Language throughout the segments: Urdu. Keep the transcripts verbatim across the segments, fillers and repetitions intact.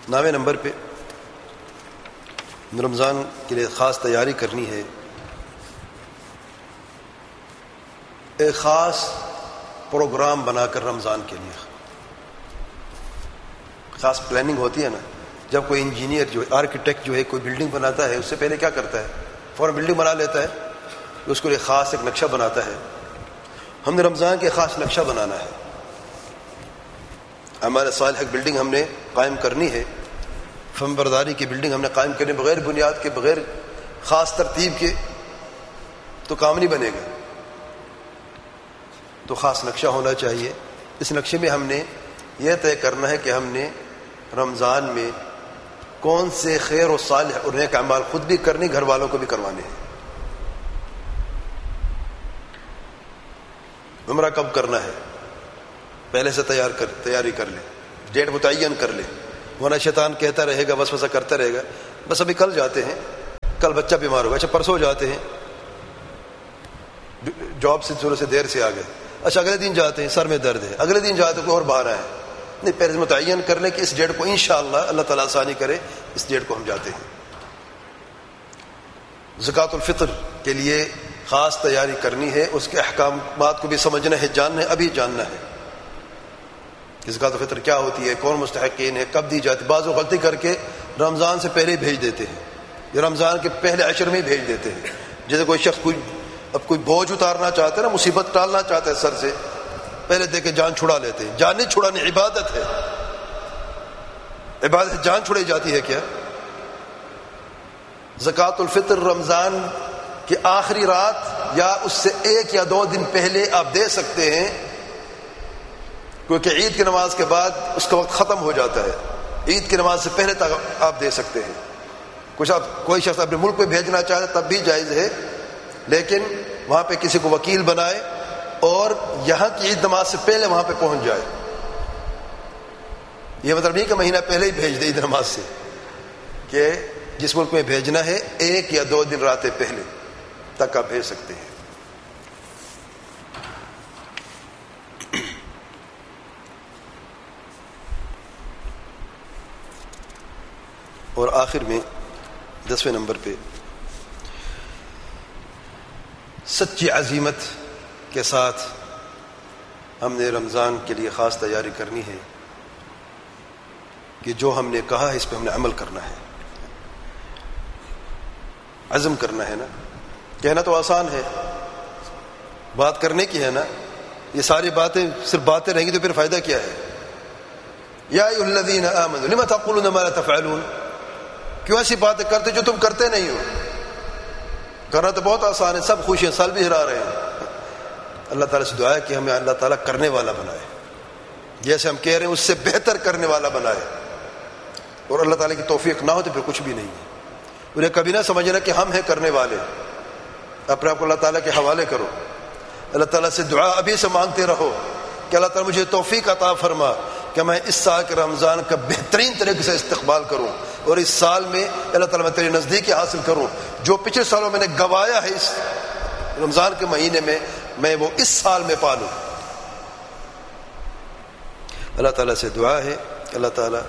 نویں نمبر پہ رمضان کے لیے خاص تیاری کرنی ہے. ایک خاص پروگرام بنا کر رمضان کے لیے خاص پلاننگ ہوتی ہے نا. جب کوئی انجینئر جو آرکیٹیکٹ جو ہے کوئی بلڈنگ بناتا ہے اس سے پہلے کیا کرتا ہے؟ فوراً بلڈنگ بنا لیتا ہے. اس کو لیے خاص ایک نقشہ بناتا ہے. ہم نے رمضان کے خاص نقشہ بنانا ہے. ہمارے صالح بلڈنگ ہم نے قائم کرنی ہے. فم برداری کی بلڈنگ ہم نے قائم کرنی بغیر بنیاد کے بغیر خاص ترتیب کے تو کام نہیں بنے گا. تو خاص نقشہ ہونا چاہیے. اس نقشے میں ہم نے یہ طے کرنا ہے کہ ہم نے رمضان میں کون سے خیر و صالح اور نیک اعمال خود بھی کرنے گھر والوں کو بھی کروانے ہیں. عمرہ کب کرنا ہے پہلے سے تیار کر تیاری کر لے. ڈیٹ متعین کر لے ورنہ شیطان کہتا رہے گا وسوسہ کرتا رہے گا بس ابھی کل جاتے ہیں, کل بچہ بیمار ہوگا, اچھا پرسوں جاتے ہیں, جاب سے تھوڑے سے دیر سے آ گئے, اچھا اگلے دن جاتے ہیں, سر میں درد ہے, اگلے دن جاتے کوئی اور باہر آئے. نہیں, پہلے سے متعین کر لیں کہ اس ڈیٹ کو انشاءاللہ اللہ تعالیٰ آسانی کرے اس ڈیٹ کو ہم جاتے ہیں. زکوٰۃ الفطر کے لیے خاص تیاری کرنی ہے. اس کے احکامات کو بھی سمجھنا ہے, جاننا ہے, ابھی جاننا ہے کہ زکوٰۃ الفطر کیا ہوتی ہے, کون مستحقین ہے, کب دی جاتی. بعض وہ غلطی کر کے رمضان سے پہلے ہی بھیج دیتے ہیں یا رمضان کے پہلے عشر میں ہی بھیج دیتے ہیں. جیسے کوئی شخص کوئی اب کوئی بوجھ اتارنا چاہتا ہے نا, مصیبت ٹالنا چاہتا ہے سر سے, پہلے دے کے جان چھڑا لیتے ہیں. جان نہیں چھڑانی, عبادت ہے. عبادت جان چھڑائی جاتی ہے کیا؟ زکوٰۃ الفطر رمضان کی آخری رات یا اس سے ایک یا دو دن پہلے آپ دے سکتے ہیں, کیونکہ عید کی نماز کے بعد اس کا وقت ختم ہو جاتا ہے. عید کی نماز سے پہلے تک آپ دے سکتے ہیں. کچھ آپ کوئی شخص اپنے ملک میں بھیجنا چاہے تب بھی جائز ہے, لیکن وہاں پہ کسی کو وکیل بنائے اور یہاں کی عید نماز سے پہلے وہاں پہ پہنچ جائے. یہ مطلب نہیں کہ مہینہ پہلے ہی بھیج دے عید نماز سے, کہ جس ملک میں بھیجنا ہے ایک یا دو دن راتیں پہلے تک آپ بھیج سکتے ہیں. اور آخر میں دسویں نمبر پہ سچی عزیمت کے ساتھ ہم نے رمضان کے لیے خاص تیاری کرنی ہے کہ جو ہم نے کہا ہے اس پہ ہم نے عمل کرنا ہے. عزم کرنا ہے نا. کہنا تو آسان ہے, بات کرنے کی ہے نا. یہ ساری باتیں صرف باتیں رہیں گی تو پھر فائدہ کیا ہے؟ یا ایھا الذین آمنوا لم تقولون ما لا تفعلون. کیوں ایسی باتیں کرتے جو تم کرتے نہیں ہو؟ کرنا تو بہت آسان ہے, سب خوشیاں سال بھی ہرا رہے ہیں. اللہ تعالیٰ سے دعا ہے کہ ہمیں اللہ تعالیٰ کرنے والا بنائے, جیسے ہم کہہ رہے ہیں اس سے بہتر کرنے والا بنائے. اور اللہ تعالیٰ کی توفیق نہ ہو تو پھر کچھ بھی نہیں ہے. انہیں کبھی نہ سمجھنا کہ ہم ہیں کرنے والے. اپنے آپ کو اللہ تعالیٰ کے حوالے کرو. اللہ تعالیٰ سے دعا ابھی سے مانگتے رہو کہ اللہ تعالیٰ مجھے توفیق عطا فرما کہ میں اس سال کے رمضان کا بہترین طریقے سے استقبال کروں, اور اس سال میں اللہ تعالیٰ میں تیری نزدیکی حاصل کروں. جو پچھلے سالوں میں نے گوایا ہے اس رمضان کے مہینے میں, میں وہ اس سال میں پالوں. اللہ تعالیٰ سے دعا ہے کہ اللہ تعالیٰ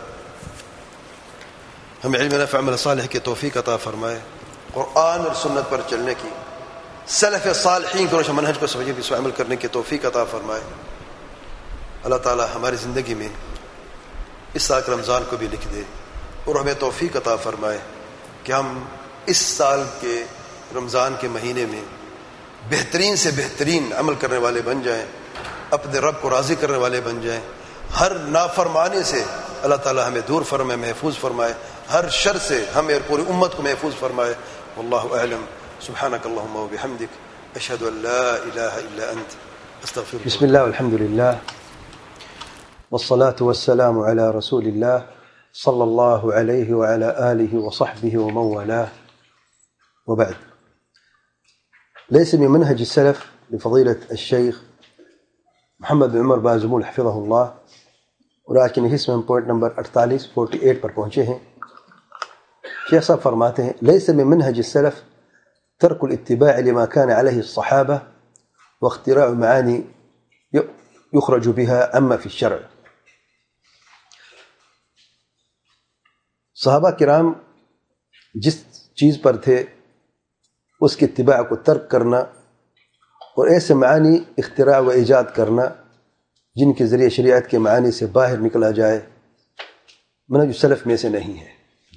ہمیں علم نافع عمل صالح کی توفیق عطا فرمائے, قرآن اور سنت پر چلنے کی, سلف صالحین کے روشن منہج کو سمجھنے کی, اس پر عمل کرنے کی توفیق عطا فرمائے. اللہ تعالیٰ ہماری زندگی میں اس سال کے رمضان کو بھی لکھ دے اور ہمیں توفیق عطا فرمائے کہ ہم اس سال کے رمضان کے مہینے میں بہترین سے بہترین عمل کرنے والے بن جائیں, اپنے رب کو راضی کرنے والے بن جائیں. ہر نافرمانی سے اللہ تعالیٰ ہمیں دور فرمائے, محفوظ فرمائے. ہر شر سے ہمیں اور پوری امت کو محفوظ فرمائے. واللہ اعلم. سبحانک اللہم و بحمدک, اشہد ان لا الہ الا انت, استغفرک. بسم اللہ والحمد للہ والصلاة والسلام على رسول الله صلى الله عليه وعلى آله وصحبه ومن والاه, وبعد. ليس من منهج السلف لفضيلة الشيخ محمد بن عمر بازمول حفظه الله, ولكن اسم من پوائنٹ نمبر اڑتالیس اڑتالیس پر پہنچے ہیں. شیخ صاحب فرماتے ہیں ليس من منهج السلف ترك الاتباع لما كان عليه الصحابة واختراع معاني يخرج بها عما في الشرع. صحابہ کرام جس چیز پر تھے اس کی اتباع کو ترک کرنا اور ایسے معانی اختراع و ایجاد کرنا جن کے ذریعے شریعت کے معانی سے باہر نکلا جائے منہج سلف میں سے نہیں ہے۔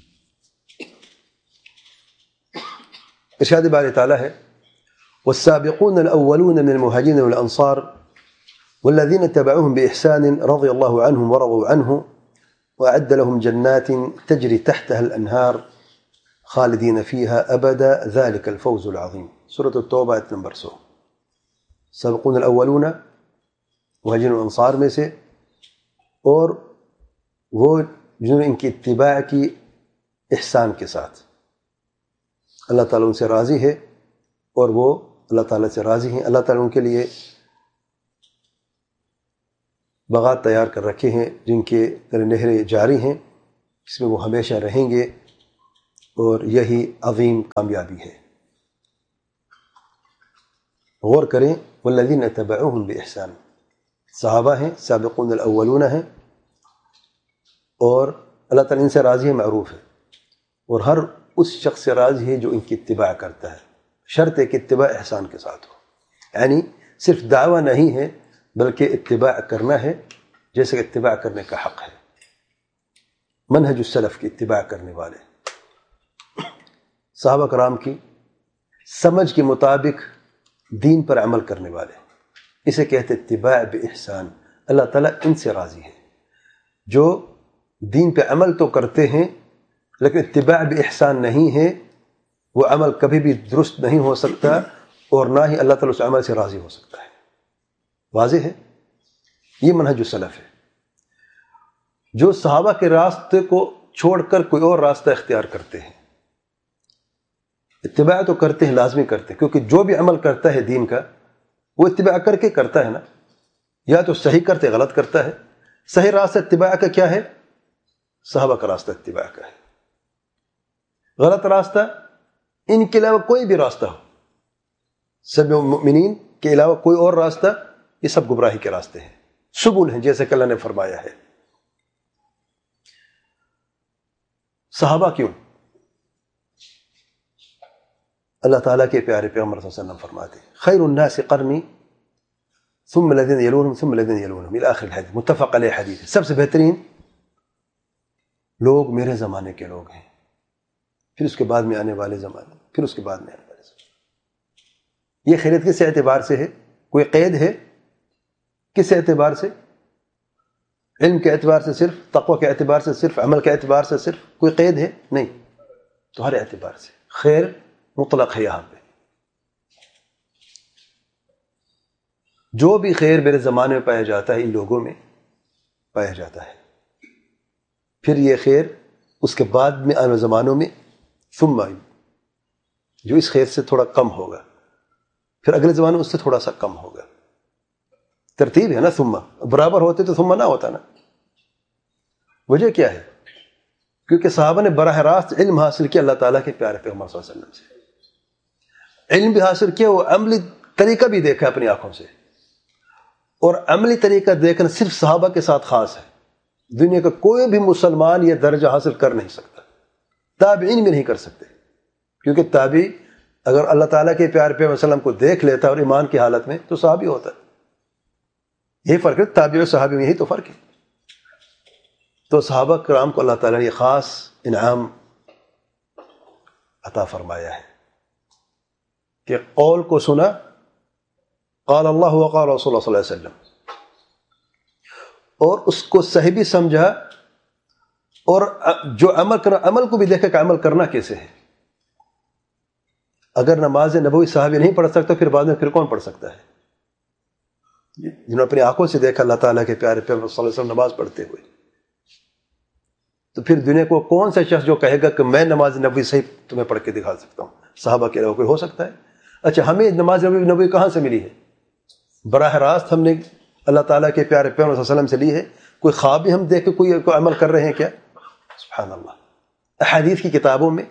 ارشاد باری تعالیٰ ہے والسابقون الاولون من المهاجرين والانصار والذين اتبعوهم باحسان رضي الله عنهم ورضوا عنه واعد لهم جنات تجري تحتها الانهار خالدين فيها ابدا ذلك الفوز العظيم۔ سورة التوبہ آیت نمبر سو۔ سابقون الاولون مہاجرین والانصار میں سے اور وہ جنہوں نے ان کی اتباع کی احسان کے ساتھ، اللہ تعالیٰ ان سے راضی ہے اور وہ اللہ تعالیٰ سے راضی ہیں۔ اللہ تعالیٰ ان کے لیے باغات تیار کر رکھے ہیں جن کے نہریں جاری ہیں، جس میں وہ ہمیشہ رہیں گے، اور یہی عظیم کامیابی ہے۔ غور کریں، والذین اتبعوہم بإحسان، صحابہ ہیں، سابقون الاولون ہیں، اور اللہ تعالیٰ ان سے راضی ہے، معروف ہے، اور ہر اس شخص سے راضی ہے جو ان کی اتباع کرتا ہے۔ شرط ہے کہ اتباع احسان کے ساتھ ہو، یعنی صرف دعویٰ نہیں ہے بلکہ اتباع کرنا ہے جیسے کہ اتباع کرنے کا حق ہے۔ منہج السلف کی اتباع کرنے والے، صحابہ کرام کی سمجھ کے مطابق دین پر عمل کرنے والے، اسے کہتے اتباع باحسان۔ اللہ تعالیٰ ان سے راضی ہے جو دین پہ عمل تو کرتے ہیں لیکن اتباع باحسان نہیں ہے، وہ عمل کبھی بھی درست نہیں ہو سکتا اور نہ ہی اللہ تعالیٰ اس عمل سے راضی ہو سکتا ہے۔ واضح ہے؟ یہ منہج السلف ہے۔ جو صحابہ کے راستے کو چھوڑ کر کوئی اور راستہ اختیار کرتے ہیں، اتباع تو کرتے ہیں، لازمی کرتے ہیں، کیونکہ جو بھی عمل کرتا ہے دین کا وہ اتباع کر کے کرتا ہے نا، یا تو صحیح کرتے غلط کرتا ہے۔ صحیح راستہ اتباع کا کیا ہے؟ صحابہ کا راستہ اتباع کا ہے۔ غلط راستہ ان کے علاوہ کوئی بھی راستہ ہو، سب مومنین کے علاوہ کوئی اور راستہ، یہ سب گمراہی کے راستے ہیں، سبل ہیں، جیسے کہ اللہ نے فرمایا ہے۔ صحابہ کیوں؟ اللہ تعالیٰ کے پیارے پیغمبر صلی اللہ علیہ وسلم فرماتے ہیں خیر الناس قرنی ثم الذین یلونہم ثم الذین یلونہم الی آخر الحدیث، متفق علیہ حدیث ہے۔ سب سے بہترین لوگ میرے زمانے کے لوگ ہیں، پھر اس کے بعد میں آنے والے زمانے، پھر اس کے بعد میں آنے والے زمانے۔ یہ خیریت کس اعتبار سے ہے؟ کوئی قید ہے؟ کس اعتبار سے؟ علم کے اعتبار سے صرف؟ تقوی کے اعتبار سے صرف؟ عمل کے اعتبار سے صرف؟ کوئی قید ہے؟ نہیں، تو ہر اعتبار سے خیر مطلق ہے۔ یہاں پہ جو بھی خیر میرے زمانے میں پایا جاتا ہے ان لوگوں میں پایا جاتا ہے، پھر یہ خیر اس کے بعد میں آنے والے زمانوں میں ثم جو اس خیر سے تھوڑا کم ہوگا، پھر اگلے زمانے میں اس سے تھوڑا سا کم ہوگا۔ ترتیب ہے نا، ثم برابر ہوتے تو ثم نہ ہوتا نا۔ وجہ کیا ہے؟ کیونکہ صحابہ نے براہ راست علم حاصل کیا اللہ تعالیٰ کے پیارے پیغمبر صلی اللہ علیہ وسلم سے، علم بھی حاصل کیا، وہ عملی طریقہ بھی دیکھا اپنی آنکھوں سے، اور عملی طریقہ دیکھنا صرف صحابہ کے ساتھ خاص ہے، دنیا کا کوئی بھی مسلمان یہ درجہ حاصل کر نہیں سکتا، تابعین بھی نہیں کر سکتے، کیونکہ تابعی اگر اللہ تعالیٰ کے پیارے پیغمبر صلی اللہ علیہ وسلم کو دیکھ لیتا اور ایمان کی حالت میں تو صحابی ہوتا ہے۔ یہی فرق ہے، تابعی اور صحابی میں یہی تو فرق ہے۔ تو صحابہ کرام کو اللہ تعالیٰ نے یہ خاص انعام عطا فرمایا ہے کہ قول کو سنا، قال اللہ وقال رسول اللہ صلی اللہ علیہ وسلم، اور اس کو صحیح بھی سمجھا، اور جو عمل کرنا عمل کو بھی دیکھا کہ عمل کرنا کیسے ہے۔ اگر نماز نبوی صحابی نہیں پڑھ سکتا پھر بعد میں پھر کون پڑھ سکتا ہے؟ جنہوں نے اپنی آنکھوں سے دیکھا اللہ تعالیٰ کے پیارے پیغمبر صلی اللہ علیہ وسلم نماز پڑھتے ہوئے، تو پھر دنیا کو کون سا شخص جو کہے گا کہ میں نماز نبوی صحیح تمہیں پڑھ کے دکھا سکتا ہوں؟ صحابہ کے علاوہ کوئی ہو سکتا ہے؟ اچھا، ہمیں نماز نبوی نبوی کہاں سے ملی ہے؟ براہ راست ہم نے اللہ تعالیٰ کے پیارے پیغمبر صلی اللہ علیہ وسلم سے لی ہے؟ کوئی خواب بھی ہم دیکھ کے کوئی کوئی عمل کر رہے ہیں کیا؟ سبحان اللہ۔ احادیث کی کتابوں میں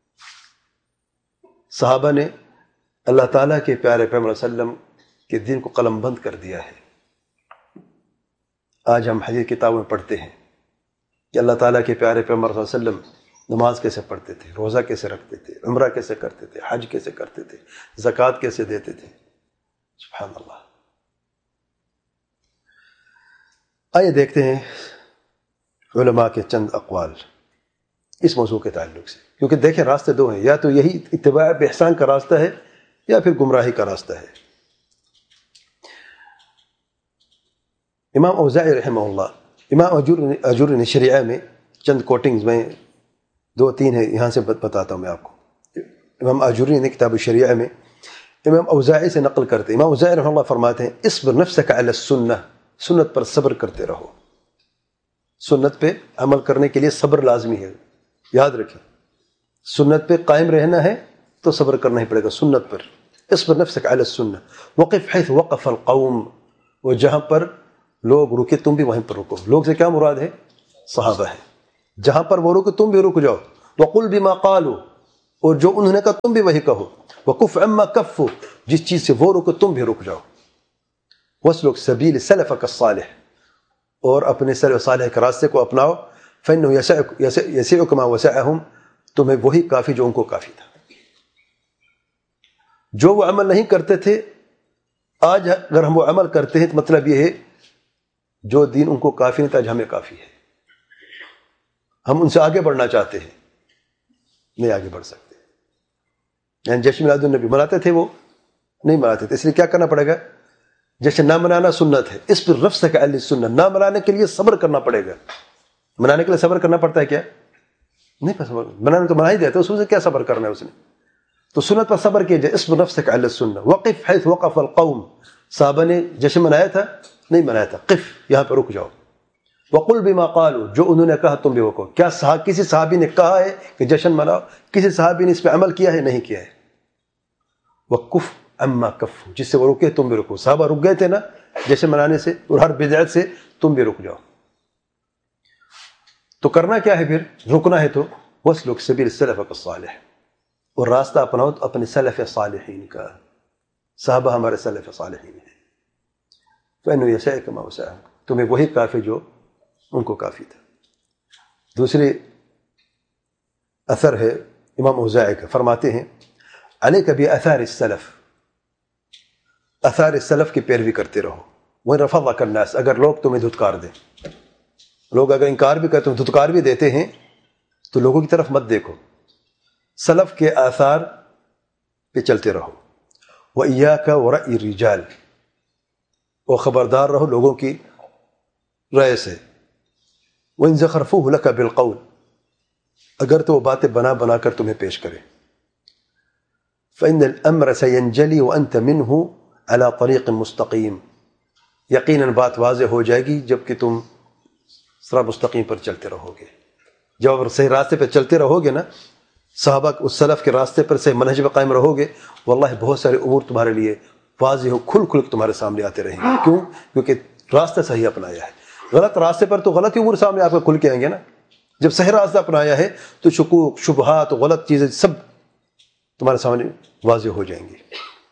صحابہ نے اللہ تعالیٰ کے پیارے پیغمبر صلی اللہ علیہ وسلم کے دین کو قلم بند کر دیا ہے۔ آج ہم حدیث کتابوں میں پڑھتے ہیں کہ اللہ تعالیٰ کے پیارے پیغمبر صلی اللہ علیہ وسلم نماز کیسے پڑھتے تھے، روزہ کیسے رکھتے تھے، عمرہ کیسے کرتے تھے، حج کیسے کرتے تھے، زکوٰۃ کیسے دیتے تھے. سبحان اللہ. آئیے دیکھتے ہیں علماء کے چند اقوال اس موضوع کے تعلق سے، کیونکہ دیکھیں راستے دو ہیں، یا تو یہی اتباع بإحسان کا راستہ ہے یا پھر گمراہی کا راستہ ہے. امام اوزاعی رحمہ اللہ، امام اجور نے شریعہ میں چند کوٹنگز میں دو تین ہیں، یہاں سے بتاتا ہوں میں آپ کو. امام اجوری نے کتاب الشریعہ میں امام اوزاعی سے نقل کرتے، امام اوزاعی رحمہ اللہ فرماتے ہیں اصبر نفسک علی السنہ، سنت پر صبر کرتے رہو. سنت پہ عمل کرنے کے لیے صبر لازمی ہے، یاد رکھیں. سنت پہ قائم رہنا ہے تو صبر کرنا ہی پڑے گا سنت پر. اصبر نفسک علی السنہ وقف حیث وقف القوم، وہ جہاں پر لوگ رکے تم بھی وہیں پر رکو. لوگ سے کیا مراد ہے؟ صحابہ ہے. جہاں پر وہ رکے تم بھی رک جاؤ. وقل بما قالوا، اور جو انہوں نے کہا تم بھی وہی کہو. وکف عما کفوا، جس چیز سے وہ رکو تم بھی رک جاؤ. واسلک سبیل سلفک الصالح، اور اپنے سلف صالح کے راستے کو اپناؤ. فإنه یسعک ما وسعهم، تمہیں وہی کافی جو ان کو کافی تھا. جو وہ عمل نہیں کرتے تھے آج اگر ہم وہ عمل کرتے ہیں تو مطلب یہ ہے جو دین ان کو کافی نہیں تھا آج ہمیں کافی ہے. ہم ان سے آگے بڑھنا چاہتے ہیں، نہیں آگے بڑھ سکتے. یعنی جشن میلاد النبی مناتے تھے، وہ نہیں مناتے تھے، اس لیے کیا کرنا پڑے گا؟ جیسے نہ منانا سنت ہے، اس پر نفسک علی السنہ، نہ منانے کے لیے صبر کرنا پڑے گا. منانے کے لیے صبر کرنا پڑتا ہے کیا؟ نہیں، صبر منانے تو منا ہی دیتا، اس میں سے کیا صبر کرنا ہے اس نے؟ تو سنت پر صبر کیجئے. اس پر نفسک علی السنہ وقف حیث وقف القوم. صحابہ نے جشن منایا تھا؟ نہیں منایا تھا. قف، یہاں پہ رک جاؤ. وقل بما قالوا، جو انہوں نے کہا تم بھی وہ کہو. کیا صحاب کسی صحابی نے کہا ہے کہ جشن مناؤ؟ کسی صحابی نے اس پہ عمل کیا ہے؟ نہیں کیا ہے. وقف عما کفوا، جس سے وہ رکے تم بھی رکو. صحابہ رک گئے تھے نا جشن منانے سے اور ہر بدعت سے، تم بھی رک جاؤ. تو کرنا کیا ہے پھر؟ رکنا ہے تو واسلک سبیل سلفک الصالح، اور راستہ اپناؤ اپنے سلف صالحین کا. صحابہ ہمارے سلف صالحین ہیں. فإنه یسعک ما وسعهم، تمہیں وہی کافی جو ان کو کافی تھا. دوسری اثر ہے امام اوزاعی کا، فرماتے ہیں علیک بآثار السلف، آثار السلف کی پیروی کرتے رہو. وَإِنْ رَفَضَكَ النَّاسُ، اگر لوگ تمہیں دھتکار دیں، لوگ اگر انکار بھی کرتے ہیں، دھتکار بھی دیتے ہیں، تو لوگوں کی طرف مت دیکھو، سلف کے آثار پہ چلتے رہو. وَإِيَّاكَ وَرَأْيِ الرِّجَالِ، اور خبردار رہو لوگوں کی رائے سے. وَإِنْ زَخْرَفُوهُ لَكَ بِالْقَوْلِ، اگر تو وہ باتیں بنا بنا کر تمہیں پیش کرے. فإن الأمر سينجلي وأنت منه على طريق مستقيم، یقیناً بات واضح ہو جائے گی جب کہ تم صراط مستقیم پر چلتے رہو گے. جب صحیح راستے پر چلتے رہو گے نا، صحابہ اس سلف کے راستے پر صحیح منہج پر قائم رہو گے، واللہ بہت سارے امور تمہارے لیے واضح ہو، کھل کھل تمہارے سامنے آتے رہیں گے. کیوں؟ کیونکہ راستہ صحیح اپنایا ہے. غلط راستے پر تو غلط امور سامنے آپ کو کھل کے آئیں گے نا. جب صحیح راستہ اپنایا ہے تو شکوک، شبہات، غلط چیزیں سب تمہارے سامنے واضح ہو جائیں گی.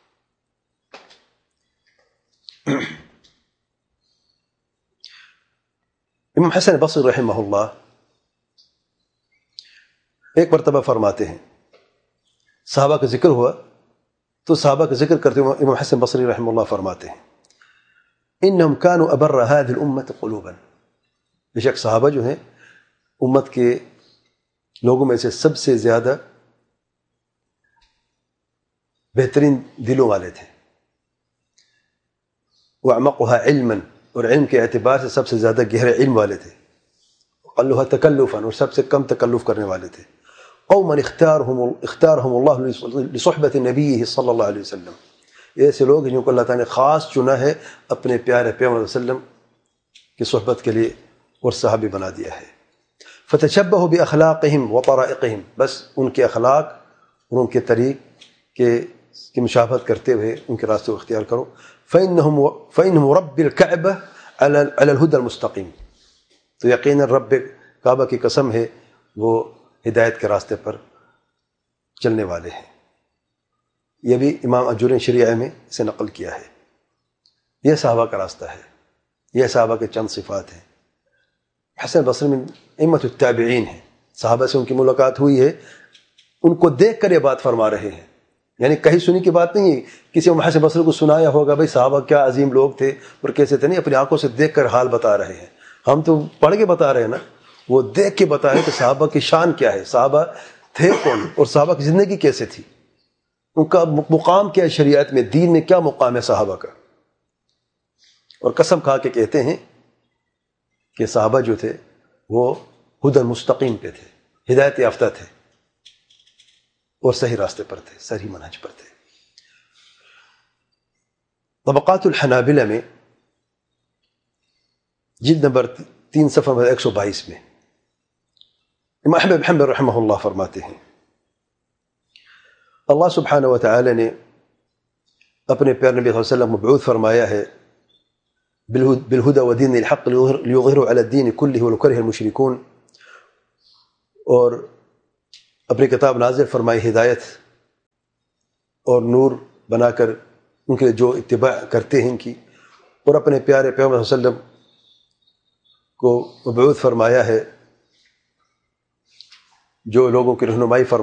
امام حسن بصری رحمہ اللہ ایک مرتبہ فرماتے ہیں، صحابہ کا ذکر ہوا تو صحابہ کا ذکر کرتے ہوئے امام حسن بصری رحمہ اللہ فرماتے ہیں انہم کانوا ابر هذه الامت قلوبا، بے شک صحابہ جو ہیں امت کے لوگوں میں سے سب سے زیادہ بہترین دلوں والے تھے. وَأَعْمَقُهَا عِلْمًا، اور علم کے اعتبار سے سب سے زیادہ گہرے علم والے تھے. وَأَقَلُّهَا تَكَلُّفًا، اور سب سے کم تکلف کرنے والے تھے. قَوْمًا اختارهم اختارهم اللہ لصحبة نبیہ صلی اللہ علیہ وسلم، ایسے لوگ ہیں جن کو اللہ تعالیٰ نے خاص چنا ہے اپنے پیارے پیغمبر صلی اللہ علیہ وسلم کی صحبت کے لیے اور صحابی بنا دیا ہے. فَتَشَبَّهُ بِأَخْلَاقِهِمْ وَطَرَائِقِهِمْ، بس ان کے اخلاق اور ان کے طریق کے کی مشابہت کرتے ہوئے ان کے راستے کو اختیار کرو. فَإِنَّهُمْ فَإِنَّهُمْ رَبِّ الْكَعْبَةِ عَلَى الْهُدَى الْمُسْتَقِيمِ، تو یقیناً رب کعبہ کی قسم ہے وہ ہدایت کے راستے پر چلنے والے ہیں. یہ بھی امام اجور نے شریعہ میں اسے نقل کیا ہے. یہ صحابہ کا راستہ ہے، یہ صحابہ کے چند صفات ہیں. حسن بصری من ائمۃ التابعین ہیں، صحابہ سے ان کی ملاقات ہوئی ہے، ان کو دیکھ کر یہ بات فرما رہے ہیں، یعنی کہیں سنی کی بات نہیں ہے، کسی محسن بصری کو سنایا ہوگا بھائی صحابہ کیا عظیم لوگ تھے اور کیسے تھے، نہیں، اپنی آنکھوں سے دیکھ کر حال بتا رہے ہیں۔ ہم تو پڑھ کے بتا رہے ہیں نا، وہ دیکھ کے بتا رہے ہیں کہ صحابہ کی شان کیا ہے، صحابہ تھے کون، اور صحابہ کی زندگی کیسے تھی، ان کا مقام کیا ہے شریعت میں، دین میں کیا مقام ہے صحابہ کا۔ اور قسم کھا کے کہتے ہیں کہ صحابہ جو تھے وہ ہدی مستقیم پہ تھے، ہدایت یافتہ تھے اور صحیح راستے پر تھے، صحیح منہج پر تھے۔ طبقات الحنابلہ میں جلد نمبر تین صفحہ نمبر ایک سو بائیس میں امام احمد بن حنبل رحمہ اللہ فرماتے ہیں، اللہ سبحانہ و تعالی نے اپنے پیارے نبی صلی اللہ علیہ وسلم مبعوث فرمایا ہے بالہدی ودین الحق لیظہرہ علی الدین کلہ ولو کرہ المشرکون، اور اپنی کتاب نازل فرمائی ہدایت اور نور بنا کر ان کے جو اتباع کرتے ہیں ان کی، اور اپنے پیارے پیغمبر صلی اللہ علیہ وسلم کو مبعوث فرمایا ہے جو لوگوں کی رہنمائی فرمائی